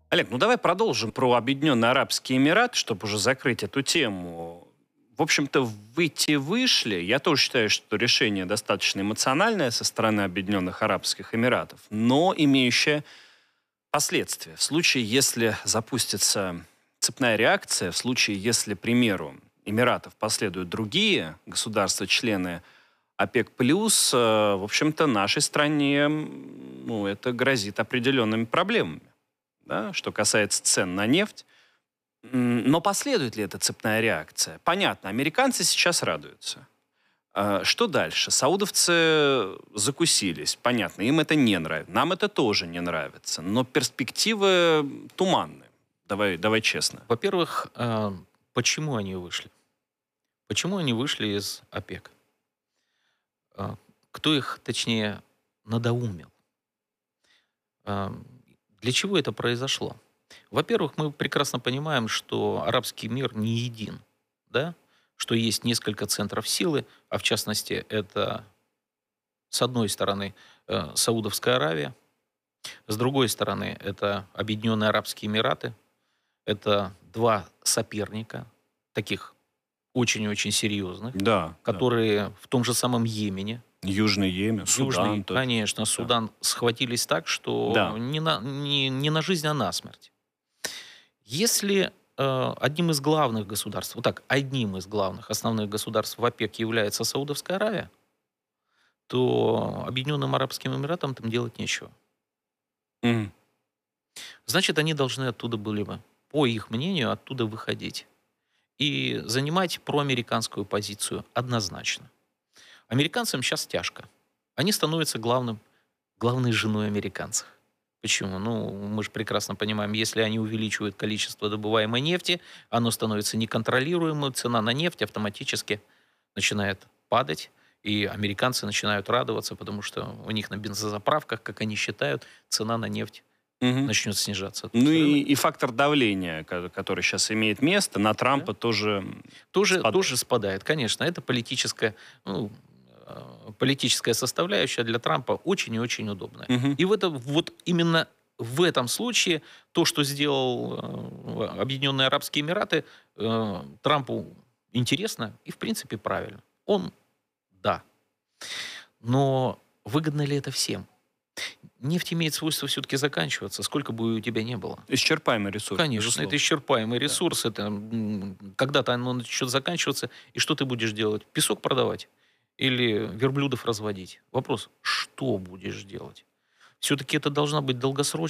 Олег, ну давай продолжим про Объединенные Арабские Эмираты, чтобы уже закрыть эту тему. В общем-то, выйти-вышли. Я тоже считаю, что решение достаточно эмоциональное со стороны Объединенных Арабских Эмиратов, но имеющее последствия. В случае, если запустится цепная реакция, в случае, если, к примеру, Эмиратов последуют другие государства-члены ОПЕК+, в общем-то, нашей стране ну, это грозит определенными проблемами. Да, что касается цен на нефть. Но последует ли эта цепная реакция? Понятно, американцы сейчас радуются. Что дальше? Саудовцы закусились. Понятно, им это не нравится. Нам это тоже не нравится. Но перспективы туманны. Давай честно. Во-первых, почему они вышли? Почему они вышли из ОПЕК? Кто их, точнее, надоумил? Для чего это произошло? Во-первых, мы прекрасно понимаем, что арабский мир не един, да? Что есть несколько центров силы, а в частности это, с одной стороны, Саудовская Аравия, с другой стороны это Объединенные Арабские Эмираты. Это два соперника, таких очень-очень серьезных, Да, да. которые в том же самом Йемене, Южный Йемен, Судан тоже. конечно, Да. Судан, схватились так, что Да. не на жизнь, а на смерть. Если одним из главных государств, вот так, одним из главных основных государств в ОПЕК является Саудовская Аравия, то Объединенным Арабским Эмиратам там делать нечего. Мгм. Значит, они должны оттуда были бы, по их мнению, оттуда выходить и занимать проамериканскую позицию однозначно. Американцам сейчас тяжко. Они становятся главной женой американцев. Почему? Ну, мы же прекрасно понимаем, если они увеличивают количество добываемой нефти, оно становится неконтролируемым, цена на нефть автоматически начинает падать, и американцы начинают радоваться, потому что у них на бензозаправках, как они считают, цена на нефть Мгм. начнет снижаться. То Ну есть рынок и фактор давления, который сейчас имеет место, на да, Трампа тоже тоже спадает. спадает. Конечно, это политическая составляющая для Трампа очень и очень удобная. Мгм. И вот именно в этом случае то, что сделал Объединенные Арабские Эмираты, Трампу интересно и, в принципе, правильно. Да. Но выгодно ли это всем? Нефть имеет свойство все-таки заканчиваться, сколько бы у тебя не было. Исчерпаемый ресурс, Конечно, это безусловно. исчерпаемый Да. ресурс, это когда-то оно начнет заканчиваться, и что ты будешь делать? Песок продавать или верблюдов разводить? Вопрос, что будешь делать? Все-таки это должно быть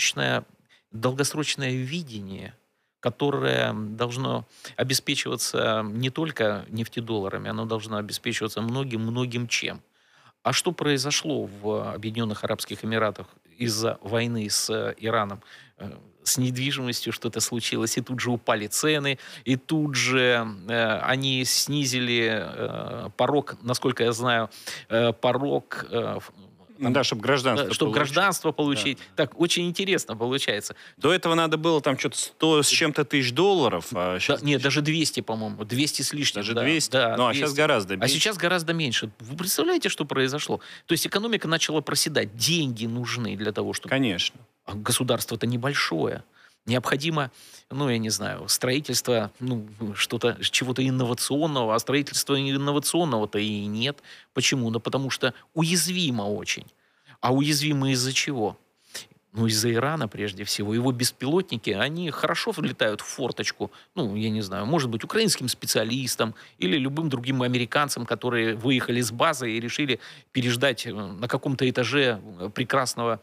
долгосрочное видение, которое должно обеспечиваться не только нефтедолларами, оно должно обеспечиваться многим-многим чем. А что произошло в Объединенных Арабских Эмиратах из-за войны с Ираном? С недвижимостью что-то случилось, и тут же упали цены, и тут же они снизили порог, насколько я знаю, порог Ну да, чтобы гражданство чтобы получить. гражданство Да, получить. да. Так, очень интересно получается. До этого надо было там что-то 100 с чем-то тысяч долларов, а Да, сейчас нет, даже 200, по-моему, 200 с лишним, даже да, 200. да, Ну, а сейчас 200. гораздо А меньше. сейчас гораздо меньше. Вы представляете, что произошло? То есть экономика начала проседать, деньги нужны для того, чтобы... Конечно. А государство-то небольшое. Необходимо, ну, я не знаю, строительство, ну, что-то, чего-то инновационного, а строительства инновационного-то и нет. Почему? Да потому что уязвимо очень. А уязвимо из-за чего? Ну, из-за Ирана прежде всего. Его беспилотники, они хорошо влетают в форточку, ну, я не знаю, может быть, украинским специалистам или любым другим американцам, которые выехали с базы и решили переждать на каком-то этаже прекрасного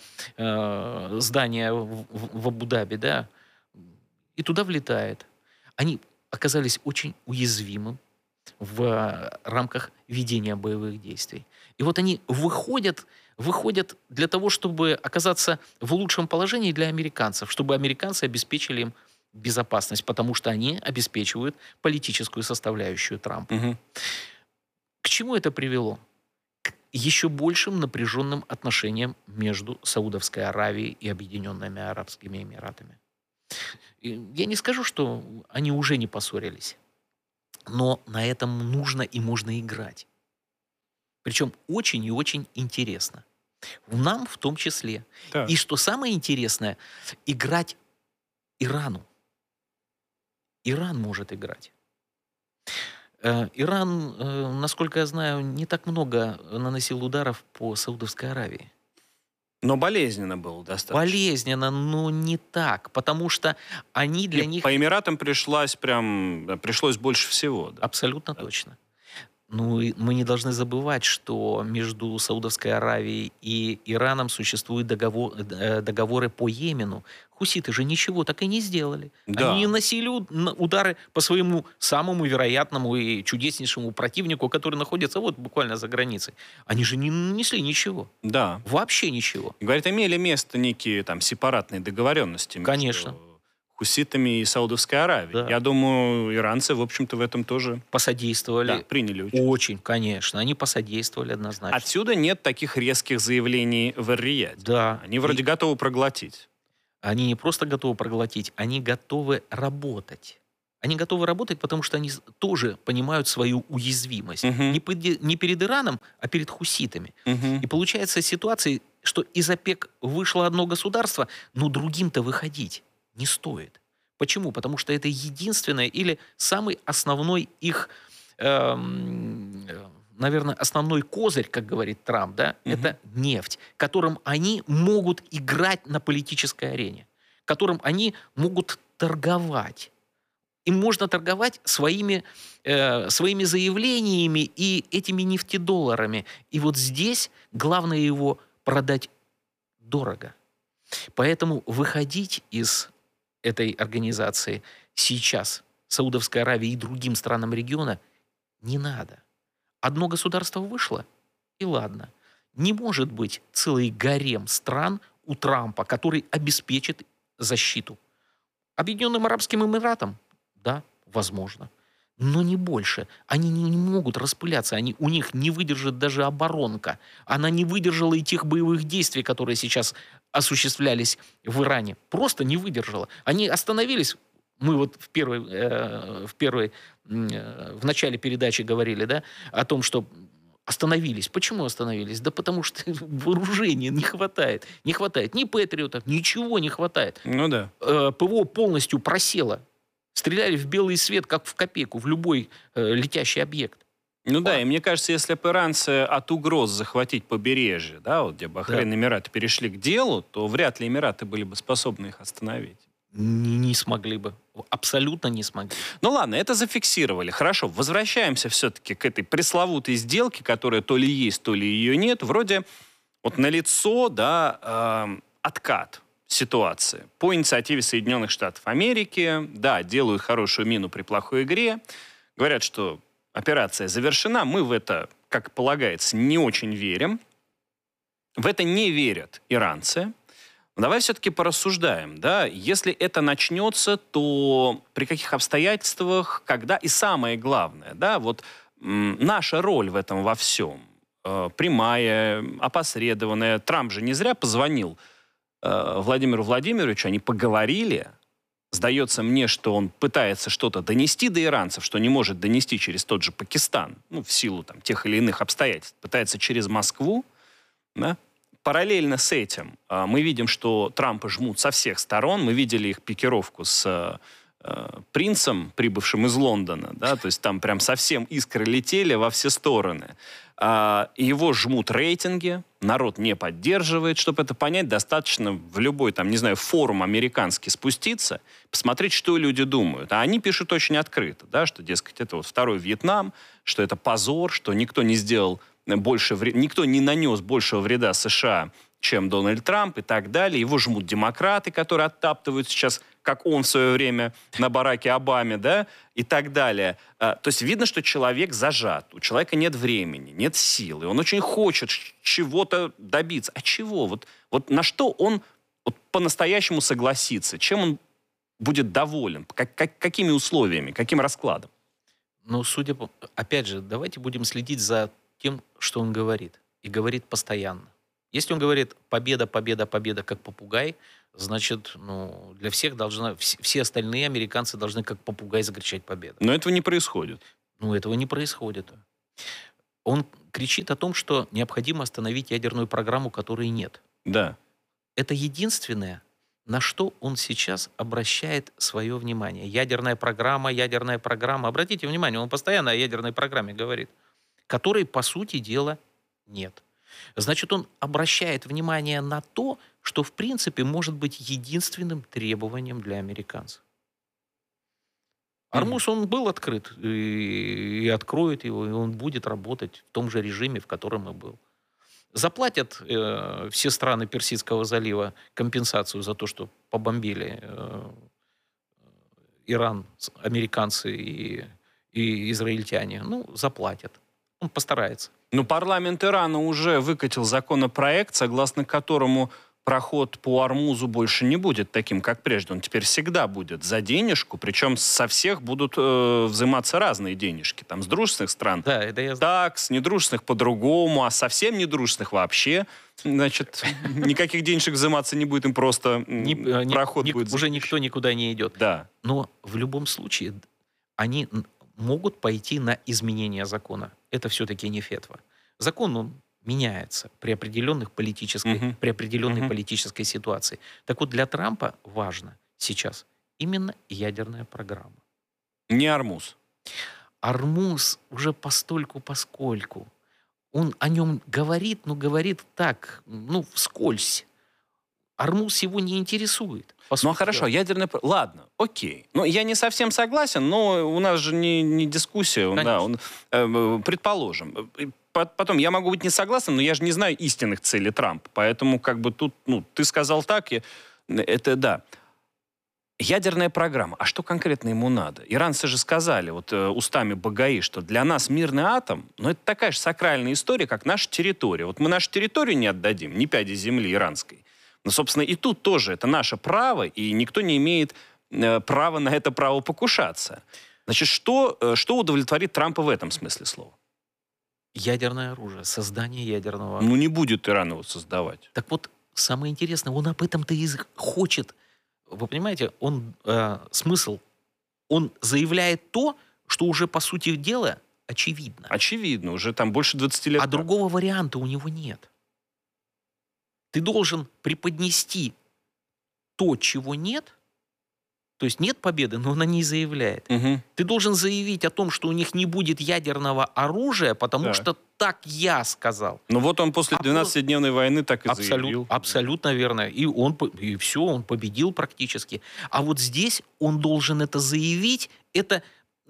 здания в Абу-Даби, да, и туда влетает. Они оказались очень уязвимым в рамках ведения боевых действий. И вот они выходят для того, чтобы оказаться в лучшем положении для американцев, чтобы американцы обеспечили им безопасность, потому что они обеспечивают политическую составляющую Трампа. Мгм. К чему это привело? К еще большим напряженным отношениям между Саудовской Аравией и Объединенными Арабскими Эмиратами. И я не скажу, что они уже не поссорились, но на этом нужно и можно играть. Причем очень и очень интересно. Нам в том числе. Так. И что самое интересное, играть Ирану. Иран может играть. Иран, насколько я знаю, не так много наносил ударов по Саудовской Аравии. Но болезненно было достаточно. Болезненно, но не так, потому что они для И них по Эмиратам пришлось больше всего. Да. абсолютно Да. точно. Ну, и мы не должны забывать, что между Саудовской Аравией и Ираном существуют договоры по Йемену. Хуситы же ничего так и не сделали. Они не Да. наносили удары по своему самому вероятному и чудеснейшему противнику, который находится вот буквально за границей. Они же не нанесли ничего. Да. Вообще ничего. Говорят, имели место некие там сепаратные договоренности Конечно. между хуситами и Саудовской Аравией. Да. Я думаю, иранцы, в общем-то, в этом тоже Посодействовали. приняли участие. Очень, конечно. Они посодействовали однозначно. Отсюда нет таких резких заявлений в Эр-Рияде. Да. Они вроде готовы проглотить. Они не просто готовы проглотить, они готовы работать. Они готовы работать, потому что они тоже понимают свою уязвимость. Мгм. Не перед Ираном, а перед хуситами. Мгм. И получается ситуация, что из ОПЕК вышло одно государство, но другим-то выходить не стоит. Почему? Потому что это единственное или самый основной их, наверное, основной козырь, как говорит Трамп, да, Мгм. это нефть, которым они могут играть на политической арене, которым они могут торговать. Им можно торговать своими заявлениями и этими нефтедолларами. И вот здесь главное его продать дорого. Поэтому выходить из этой организации сейчас Саудовской Аравии и другим странам региона не надо. Одно государство вышло, и ладно. Не может быть целый гарем стран у Трампа, который обеспечит защиту. Объединенным Арабским Эмиратам? Да, возможно. Но не больше. Они не могут распыляться. У них не выдержит даже оборонка. Она не выдержала и тех боевых действий, которые сейчас осуществлялись в Иране. Просто не выдержала. Они остановились. Мы вот в начале передачи говорили, да, о том, что остановились. Почему остановились? Да потому что вооружения не хватает. Не хватает ни патриотов, ничего не хватает. Ну да. ПВО полностью просело. Стреляли в белый свет, как в копейку, в любой летящий объект. Ну да, и мне кажется, если бы иранцы от угроз захватить побережье, да, вот где Бахрейн и Эмираты перешли к делу, то вряд ли Эмираты были бы способны их остановить. Не смогли бы. Абсолютно не смогли. Ну ладно, это зафиксировали. Хорошо, возвращаемся все-таки к этой пресловутой сделке, которая то ли есть, то ли ее нет. Вроде вот налицо, да, откат ситуации по инициативе Соединенных Штатов Америки. Да, делают хорошую мину при плохой игре. Говорят, что операция завершена. Мы в это, как полагается, не очень верим. В это не верят иранцы. Но давай все-таки порассуждаем, да, если это начнется, то при каких обстоятельствах, когда и самое главное, да, вот наша роль в этом во всем, прямая, опосредованная. Трамп же не зря позвонил Владимиру Владимировичу, они поговорили. Сдается мне, что он пытается что-то донести до иранцев, что не может донести через тот же Пакистан, ну, в силу там, тех или иных обстоятельств. Пытается через Москву, да. Параллельно с этим мы видим, что Трампа жмут со всех сторон. Мы видели их пикировку с принцем, прибывшим из Лондона. Да? То есть там прям совсем искры летели во все стороны. Его жмут рейтинги, народ не поддерживает. Чтобы это понять, достаточно в любой, там, не знаю, форум американский спуститься, посмотреть, что люди думают. А они пишут очень открыто, да, что, дескать, это вот второй Вьетнам, что это позор, что никто не сделал никто не нанес большего вреда США, чем Дональд Трамп и так далее. Его жмут демократы, которые оттаптывают сейчас, как он в свое время на Бараке Обаме, да, и так далее. То есть видно, что человек зажат, у человека нет времени, нет силы, он очень хочет чего-то добиться. А чего? Вот на что он вот по-настоящему согласится? Чем он будет доволен? Какими условиями? Каким раскладом? Ну, опять же, давайте будем следить за тем, что он говорит. И говорит постоянно. Если он говорит «победа, победа, победа», как попугай, значит, ну, для всех все остальные американцы должны как попугай закричать «победа». Но этого не происходит. Ну, этого не происходит. Он кричит о том, что необходимо остановить ядерную программу, которой нет. Да. Это единственное, на что он сейчас обращает свое внимание. Ядерная программа, ядерная программа. Обратите внимание, он постоянно о ядерной программе говорит, которой, по сути дела, нет. Значит, он обращает внимание на то, что, в принципе, может быть единственным требованием для американцев. Армуз, он был открыт, и откроет его, и он будет работать в том же режиме, в котором и был. Заплатят все страны Персидского залива компенсацию за то, что побомбили Иран, американцы и израильтяне. Ну, заплатят. Он постарается. Но парламент Ирана уже выкатил законопроект, согласно которому проход по Ормузу больше не будет таким, как прежде. Он теперь всегда будет за денежку, причем со всех будут взиматься разные денежки. Там с дружественных стран Да, это я знаю. так, с недружественных по-другому, а совсем недружественных вообще. Значит, никаких денежек взиматься не будет, им просто проход будет уже никто никуда не идет. Да. Но в любом случае они могут пойти на изменение закона. Это все-таки не фетва. Закон, он меняется при определенной политической ситуации. Так вот, для Трампа важно сейчас именно ядерная программа. Не Ормуз. Ормуз уже постольку-поскольку. Он о нем говорит, но говорит так, вскользь. Ормуз его не интересует. Ну, хорошо, ядерная... Ладно, окей. Ну, я не совсем согласен, но у нас же не дискуссия. Да, предположим. Потом, я могу быть не согласен, но я же не знаю истинных целей Трампа. Поэтому, тут, ты сказал так, это да. Ядерная программа. А что конкретно ему надо? Иранцы же сказали, устами Багаи, что для нас мирный атом, это такая же сакральная история, как наша территория. Мы нашу территорию не отдадим, ни пяди земли иранской. Но, собственно, и тут тоже это наше право, и никто не имеет права на это право покушаться. Значит, что удовлетворит Трампа в этом смысле слова? Ядерное оружие, создание ядерного оружия. Не будет Иран его создавать. Так вот, самое интересное, он об этом-то и хочет. Вы понимаете, смысл, он заявляет то, что уже, по сути дела, очевидно. Очевидно, уже там больше 20 лет. А другого варианта у него нет. Ты должен преподнести то, чего нет. То есть нет победы, но она не заявляет. Угу. Ты должен заявить о том, что у них не будет ядерного оружия, потому что так я сказал. Ну вот он после 12-дневной войны так и заявил. Абсолютно верно. И все, он победил практически. А вот здесь он должен это заявить. Это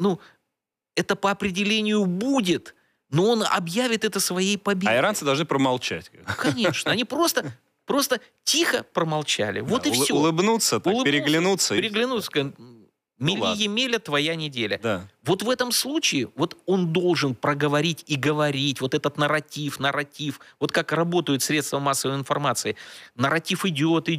по определению будет. Но он объявит это своей победой. А иранцы должны промолчать. Конечно. Они просто тихо промолчали. Вот и все. Улыбнуться, переглянуться. Переглянуться. Мели-емеля, твоя неделя. Да. Вот в этом случае он должен проговорить и говорить вот этот нарратив. Вот как работают средства массовой информации. Нарратив идет.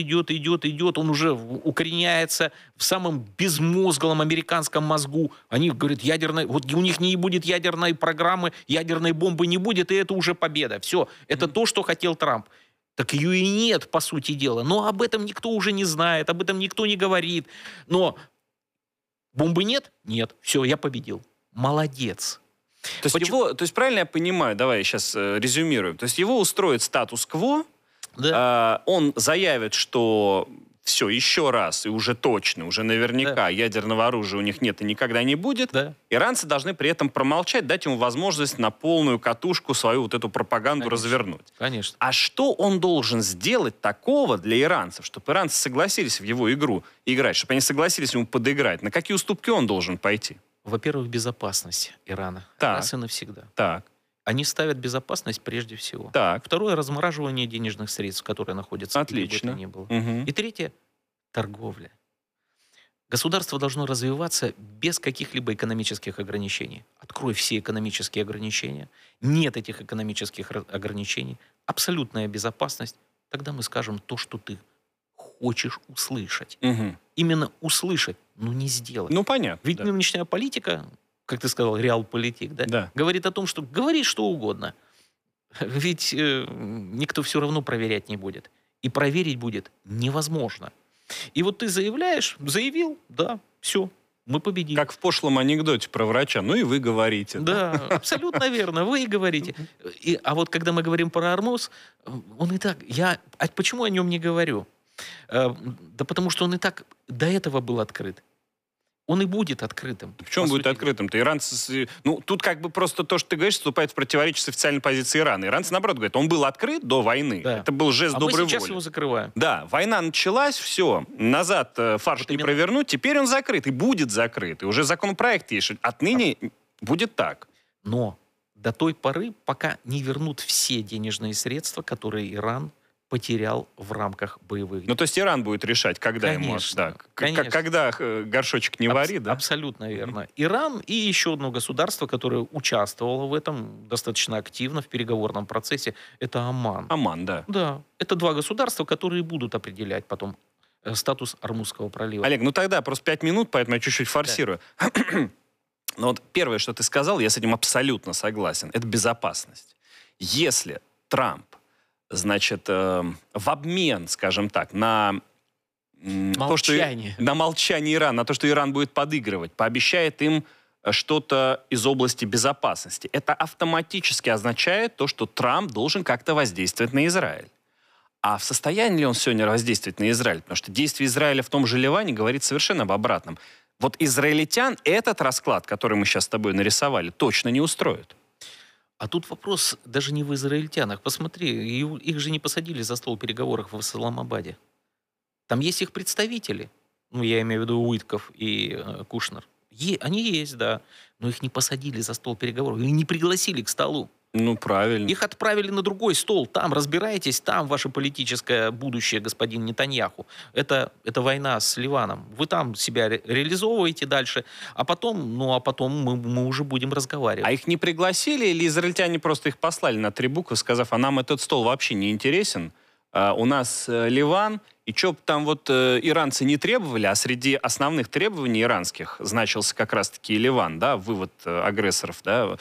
Он уже укореняется в самом безмозглом американском мозгу. Они говорят, у них не будет ядерной программы, ядерной бомбы не будет, и это уже победа. Все, это то, что хотел Трамп. Так ее и нет, по сути дела. Но об этом никто уже не знает, об этом никто не говорит. Но бомбы нет? Нет. Все, я победил. Молодец. То есть правильно я понимаю, давай сейчас резюмируем. То есть его устроит статус-кво, да. Он заявит, что все, еще раз, и уже точно, уже наверняка ядерного оружия у них нет и никогда не будет. Да. Иранцы должны при этом промолчать, дать ему возможность на полную катушку свою эту пропаганду развернуть. Конечно. А что он должен сделать такого для иранцев, чтобы иранцы согласились в его игру играть, чтобы они согласились ему подыграть? На какие уступки он должен пойти? Во-первых, безопасность Ирана. Так. Раз и навсегда. Так. Они ставят безопасность прежде всего. Так. Второе — размораживание денежных средств, которые находятся где бы то ни было. Угу. И третье — торговля. Государство должно развиваться без каких-либо экономических ограничений. Открой все экономические ограничения. Нет этих экономических ограничений. Абсолютная безопасность. Тогда мы скажем то, что ты хочешь услышать. Угу. Именно услышать, но не сделать. Понятно. Ведь нынешняя политика, как ты сказал, реал-политик, Да. говорит о том, что говори что угодно. Ведь никто все равно проверять не будет. И проверить будет невозможно. И вот ты заявил, да, все, мы победили. Как в пошлом анекдоте про врача. И вы говорите. Да, абсолютно верно, вы и говорите. А вот когда мы говорим про Ормуз, он и так... Почему о нем не говорю? Да потому что он и так до этого был открыт. Он и будет открытым. Почему он будет открытым-то? Иранцы... Ну, тут как бы просто то, что ты говоришь, вступает в противоречие с официальной позицией Ирана. Иранцы, наоборот, говорят, он был открыт до войны. Да. Это был жест доброй воли. А мы сейчас его закрываем. Да, война началась, все, назад фарш Вот не именно. провернуть, теперь он закрыт и будет закрыт. И уже законопроект есть, что отныне будет так. Но до той поры, пока не вернут все денежные средства, которые Иран потерял в рамках боевых действий. Ну, то есть Иран будет решать, когда ему... Конечно, Да, конечно. когда горшочек не вари, да? Абсолютно верно. Иран и еще одно государство, которое участвовало в этом достаточно активно в переговорном процессе, это Оман. Оман, да. Да, это два государства, которые будут определять потом статус Ормузского пролива. Олег, ну тогда просто 5 минут, поэтому я чуть-чуть форсирую. Но вот первое, что ты сказал, я с этим абсолютно согласен, это безопасность. Если Трамп, значит, в обмен, скажем так, на Молчание. на молчание Ирана, на то, что Иран будет подыгрывать, пообещает им что-то из области безопасности, это автоматически означает то, что Трамп должен как-то воздействовать на Израиль. А в состоянии ли он сегодня воздействовать на Израиль? Потому что действие Израиля в том же Ливане говорит совершенно об обратном. Вот израильтян этот расклад, который мы сейчас с тобой нарисовали, точно не устроит. А тут вопрос даже не в израильтянах. Посмотри, их же не посадили за стол переговоров в Исламабаде. Там есть их представители. Ну, я имею в виду Уитков и Кушнер. Они есть, да. Но их не посадили за стол переговоров. Их не пригласили к столу. Ну, правильно. Их отправили на другой стол. Там разбирайтесь, там ваше политическое будущее, господин Нетаньяху. Это война с Ливаном. Вы там себя реализовываете дальше, а потом мы уже будем разговаривать. А их не пригласили или израильтяне просто их послали на 3 буквы, сказав, а нам этот стол вообще не интересен, у нас Ливан, и что бы там вот иранцы не требовали, а среди основных требований иранских значился как раз-таки и Ливан, да, вывод агрессоров, да,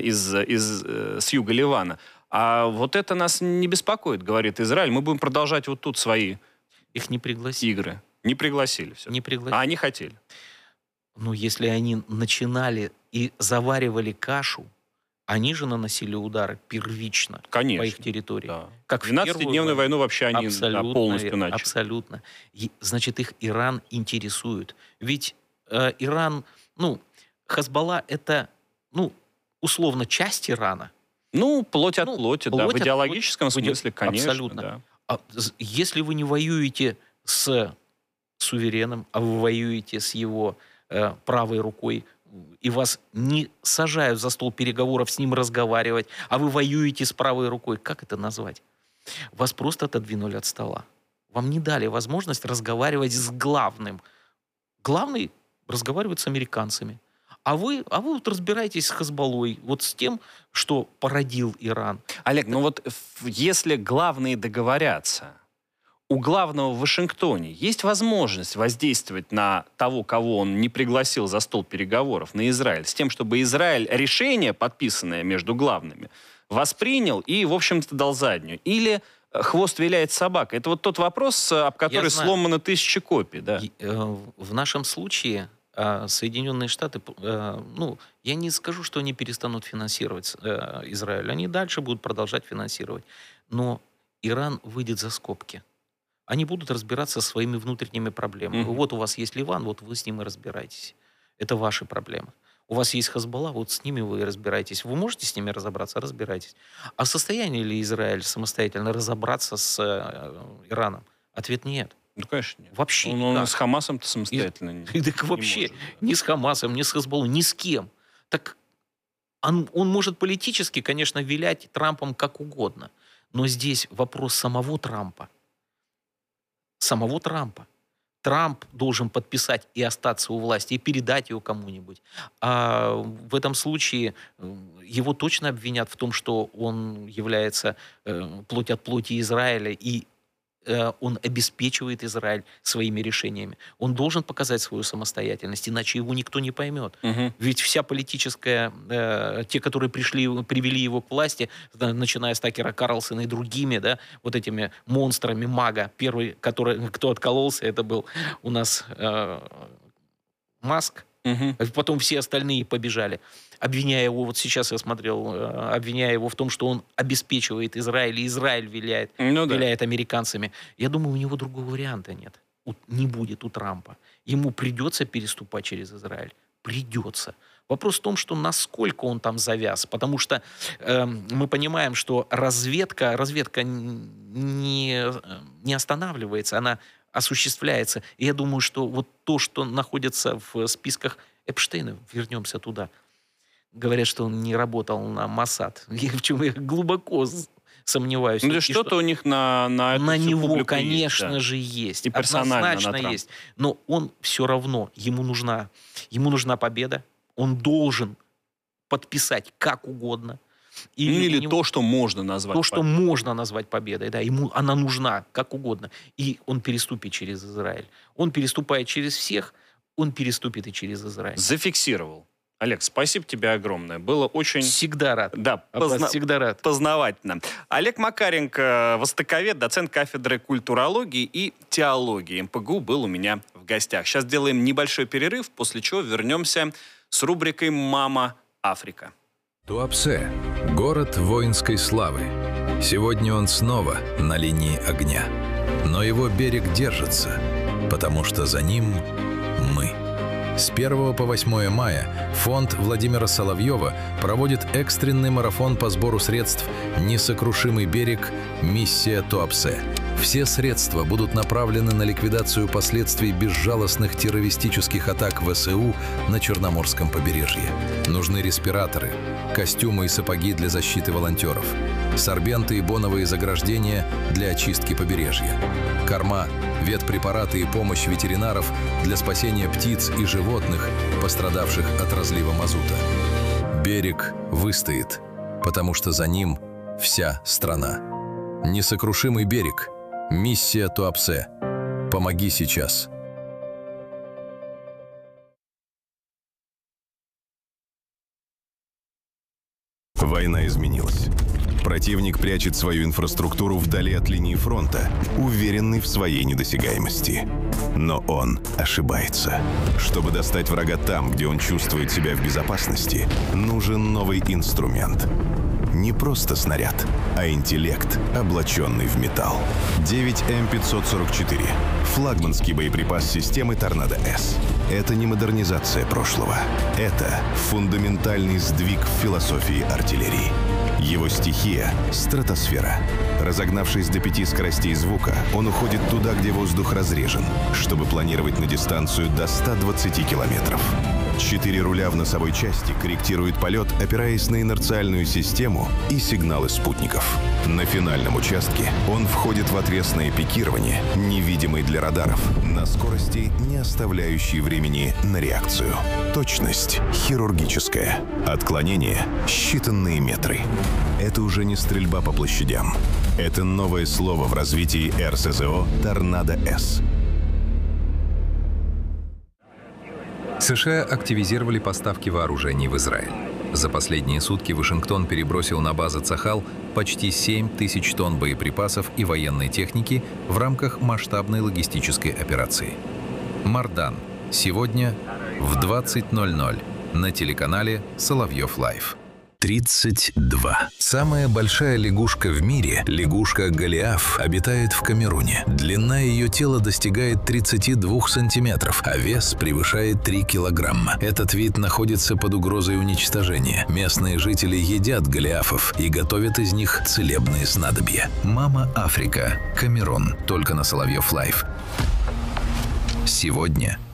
с юга Ливана. А вот это нас не беспокоит, говорит Израиль, мы будем продолжать вот тут свои их не пригласили. игры. Не пригласили все. Не пригласили. А они хотели. Ну, если они начинали и заваривали кашу, они же наносили удары первично Конечно, по их территории. Да. Как в 12-дневную войну вообще они полностью начали. Абсолютно. Значит, их Иран интересует. Ведь Иран, Хазбалла это, условно, часть Ирана. Ну, плоть от плоти, да. В идеологическом смысле, конечно. Абсолютно. Да. Если вы не воюете с сувереном, а вы воюете с его правой рукой, и вас не сажают за стол переговоров с ним разговаривать, а вы воюете с правой рукой, как это назвать? Вас просто отодвинули от стола. Вам не дали возможность разговаривать с главным. Главный разговаривает с американцами. А вы вот разбираетесь с Хазбаллой, вот с тем, что породил Иран. Олег, ну вот если главные договорятся, у главного в Вашингтоне есть возможность воздействовать на того, кого он не пригласил за стол переговоров, на Израиль, с тем, чтобы Израиль решение, подписанное между главными, воспринял и, в общем-то, дал заднюю? Или хвост виляет собака? Это вот тот вопрос, об который сломано 1000 копий. Да? В нашем случае Соединенные Штаты, я не скажу, что они перестанут финансировать Израиль. Они дальше будут продолжать финансировать. Но Иран выйдет за скобки. Они будут разбираться со своими внутренними проблемами. Вот у вас есть Ливан, вот вы с ним и разбираетесь. Это ваши проблемы. У вас есть Хазбалла, вот с ними вы и разбираетесь. Вы можете с ними разобраться? Разбирайтесь. А в состоянии ли Израиль самостоятельно разобраться с Ираном? Ответ нет. Ну, конечно, нет. Вообще он с Хамасом-то самостоятельно не вообще может, да. ни с Хамасом, ни с Хазбаллой, ни с кем. Так он может политически, конечно, вилять Трампом как угодно. Но здесь вопрос самого Трампа. Самого Трампа. Трамп должен подписать и остаться у власти, и передать его кому-нибудь. А в этом случае его точно обвинят в том, что он является плоть от плоти Израиля, и он обеспечивает Израиль своими решениями. Он должен показать свою самостоятельность, иначе его никто не поймет. Ведь вся политическая, те, которые привели его к власти, начиная с Такера Карлсона и другими, да, вот этими монстрами МАГА, первый, кто откололся, это был у нас Маск, Мгм. Потом все остальные побежали, обвиняя его, вот сейчас я смотрел, обвиняя его в том, что он обеспечивает Израиль, и Израиль Ну да. виляет американцами. Я думаю, у него другого варианта нет. Не будет у Трампа. Ему придется переступать через Израиль. Придется. Вопрос в том, что насколько он там завяз. Потому что мы понимаем, что разведка не останавливается, она осуществляется. И я думаю, что вот то, что находится в списках Эпштейна, вернемся туда, говорят, что он не работал на Моссад. В чем я глубоко сомневаюсь. Ну, И да что-то у них на эту на всю него, публику конечно есть, да. же, есть. И персонально на Однозначно Трампа. есть. Но он все равно, ему нужна победа. Он должен подписать как угодно. Или у него то, что можно назвать то, что победой. можно назвать победой. Да, ему она нужна как угодно. И он переступит через Израиль. Он переступает через всех, он переступит и через Израиль. Зафиксировал. Олег, спасибо тебе огромное. Было очень... Всегда рад. Да, Аббас, всегда рад. познавательно. Олег Макаренко, востоковед, доцент кафедры культурологии и теологии МПГУ, был у меня в гостях. Сейчас делаем небольшой перерыв, после чего вернемся с рубрикой «Мама Африка». Туапсе – город воинской славы. Сегодня он снова на линии огня. Но его берег держится, потому что за ним мы. С 1 по 8 мая фонд Владимира Соловьева проводит экстренный марафон по сбору средств «Несокрушимый берег. Миссия Туапсе». Все средства будут направлены на ликвидацию последствий безжалостных террористических атак ВСУ на Черноморском побережье. Нужны респираторы, костюмы и сапоги для защиты волонтеров, сорбенты и боновые заграждения для очистки побережья, корма, ветпрепараты и помощь ветеринаров для спасения птиц и животных, пострадавших от разлива мазута. Берег выстоит, потому что за ним вся страна. Несокрушимый берег. Миссия Туапсе. Помоги сейчас. Война изменилась. Противник прячет свою инфраструктуру вдали от линии фронта, уверенный в своей недосягаемости. Но он ошибается. Чтобы достать врага там, где он чувствует себя в безопасности, нужен новый инструмент. Не просто снаряд, а интеллект, облаченный в металл. 9М544. Флагманский боеприпас системы «Торнадо-С». Это не модернизация прошлого. Это фундаментальный сдвиг в философии артиллерии. Его стихия — стратосфера. Разогнавшись до 5 скоростей звука, он уходит туда, где воздух разрежен, чтобы планировать на дистанцию до 120 километров. 4 руля в носовой части корректируют полет, опираясь на инерциальную систему и сигналы спутников. На финальном участке он входит в отвесное пикирование, невидимый для радаров, на скорости, не оставляющей времени на реакцию. Точность хирургическая. Отклонение — считанные метры. Это уже не стрельба по площадям. Это новое слово в развитии РСЗО «Торнадо-С». США активизировали поставки вооружений в Израиль. За последние сутки Вашингтон перебросил на базы Цахал почти 7 тысяч тонн боеприпасов и военной техники в рамках масштабной логистической операции. Мардан. Сегодня в 20:00 на телеканале Соловьев Лайв. 32. Самая большая лягушка в мире, лягушка Голиаф, обитает в Камеруне. Длина ее тела достигает 32 сантиметров, а вес превышает 3 килограмма. Этот вид находится под угрозой уничтожения. Местные жители едят голиафов и готовят из них целебные снадобья. «Мама Африка», Камерун, только на Соловьев Лайв. Сегодня